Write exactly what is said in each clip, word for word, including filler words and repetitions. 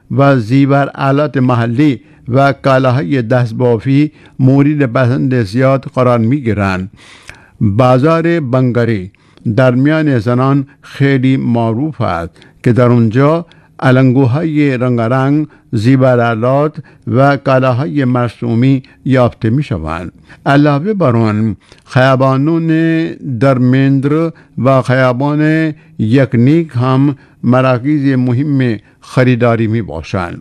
و زیورآلات محلی و کالاهای دستبافی مورد پسند زیاد قرار می گیرند. بازار بنگری در میان زنان خیلی معروف است که در اونجا علنگوهای رنگارنگ، زیورآلات و کالاهای مرسومی یافته می شوند. علاوه بر آن خیابانون درمندر و خیابان یکنیک هم مراکز مهم خریداری می باشند.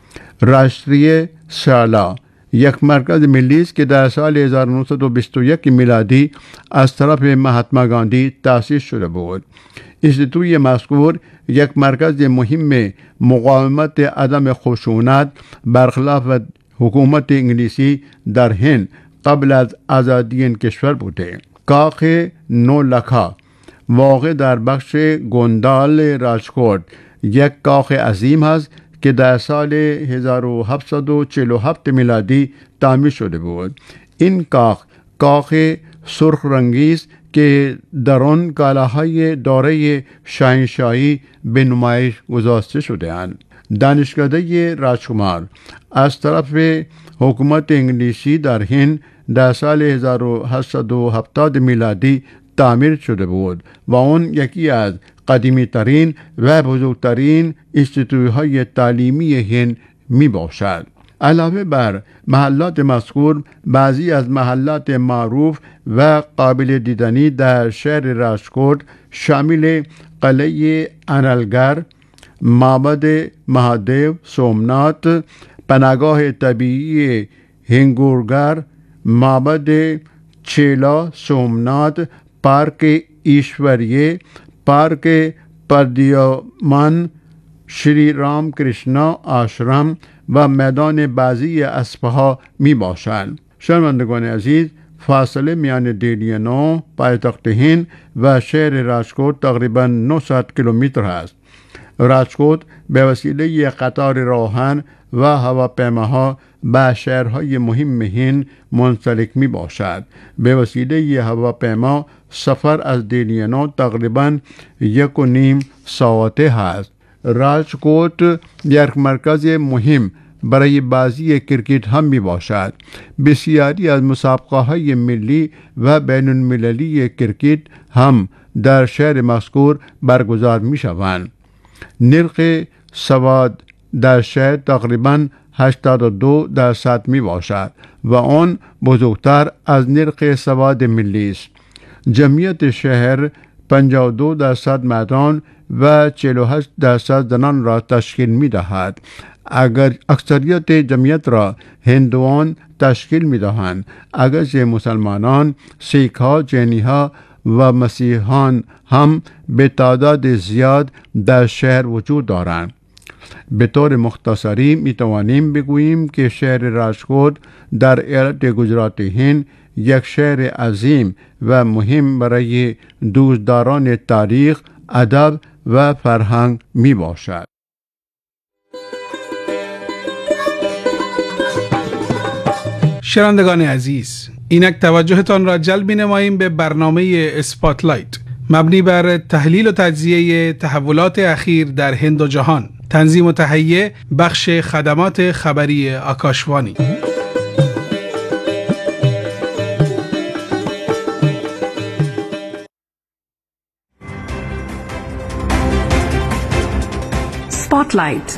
راشتریه سالا یک مرکز ملی است که در سال هزار و نهصد و بیست و یک میلادی از طرف مهاتما گاندی تأسیس شده بود. انستیتوی مذکور یک مرکز مهم مقاومت عدم خشونت برخلاف حکومت انگلیسی در هند قبل از آزادی این کشور بوده. کاخ نولکا واقع در بخش گوندال راجکوت یک کاخ عظیم است که در سال هزار و هفتصد و چهل و هفت میلادی تعمیر شده بود. این کاخ کاخ سرخ رنگی است که در آن کالاهای دوره شاهنشاهی به نمایش گذاشته شده اند. دانشکده راجکمار از طرف حکومت انگلیسی در هند در سال هزار و هشتصد و هفتاد میلادی تعمیر شده بود و آن یکی از قدیمی ترین و بزرگترین انستیتوهای تعلیمی هند می باشد. علاوه بر محلات مذکور، بعضی از محلات معروف و قابل دیدنی در شهر راجکوت شامل قلعه انلگر، معبد مهادیو سومنات، پناهگاه طبیعی هنگورگر، معبد چیلا سومنات، پارک ایشوریه، پارک پردیامان، شری رام کرشنا آشرام و میدان بازی اسبها می باشند. شنوندگان عزیز، فاصله میان دلی نو پایتخت هند و شهر راجکوت تقریبا نهصد کیلومتر است. راجکوت به وسیله قطار راهن و هواپیماها به شهرهای مهم هند منسلک می باشد. به وسیله هواپیما سفر از دلی نو تقریبا یک و نیم ساعته است. راجکوت یک مرکز مهم برای بازی کرکت هم می باشد. بسیاری از مسابقه های ملی و بین المللی کرکت هم در شهر مذکور برگزار می شوند. نرخ سواد در شهر تقریبا هشتاد و دو درصد می باشد و آن بزرگتر از نرخ سواد ملی است. جمعیت شهر پنجاه و دو درصد مردان و چهل و هشت درصد زنان را تشکیل می دهد. اگر اکثریت جمعیت را هندوان تشکیل می دهند، اگرچه مسلمانان، سیک ها، جینی ها و مسیحیان هم به تعداد زیاد در شهر وجود دارند. به طور مختصری می توانیم بگوییم که شهر راجکوت در ایالت گجرات هند یک شهر عظیم و مهم برای دوستداران تاریخ، ادب و فرهنگ می باشد. شنوندگان عزیز، اینک توجهتان را جلب نماییم به برنامه اسپاتلایت مبنی بر تحلیل و تجزیه تحولات اخیر در هند و جهان. تنظیم و تهیه بخش خدمات خبری آکاشوانی. Spotlight.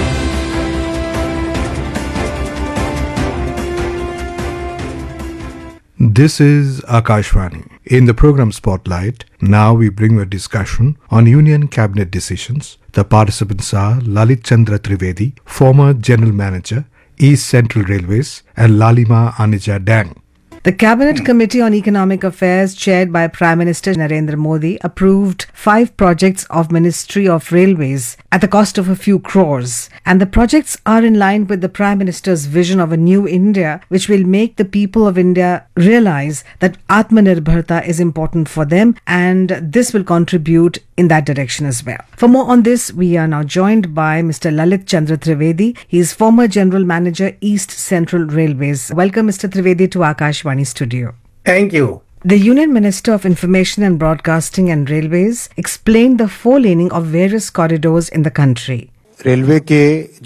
This is Akashvani. In the program Spotlight, now we bring a discussion on Union Cabinet decisions. The participants are Lalit Chandra Trivedi, former General Manager, East Central Railways, and Lalima Anija Dang. The Cabinet Committee on Economic Affairs, chaired by Prime Minister Narendra Modi, approved five projects of Ministry of Railways at the cost of a few crores. And the projects are in line with the Prime Minister's vision of a new India, which will make the people of India realize that Atmanirbharta is important for them, and this will contribute in that direction as well. For more on this, we are now joined by Mister Lalit Chandra Trivedi. He is former General Manager, East Central Railways. Welcome, Mister Trivedi, to Akashvani studio. Thank you. The Union Minister of Information and Broadcasting and Railways explained the four-laning of various corridors in the country. Railway के